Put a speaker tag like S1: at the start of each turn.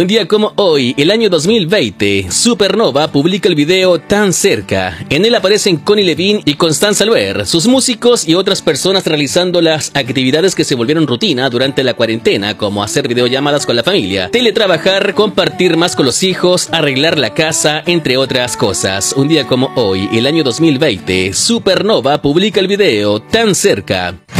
S1: Un día como hoy, el año 2020, Supernova publica el video Tan Cerca. En él aparecen Connie Levine y Constanza Loer, sus músicos y otras personas realizando las actividades que se volvieron rutina durante la cuarentena, como hacer videollamadas con la familia, teletrabajar, compartir más con los hijos, arreglar la casa, entre otras cosas. Un día como hoy, el año 2020, Supernova publica el video Tan Cerca.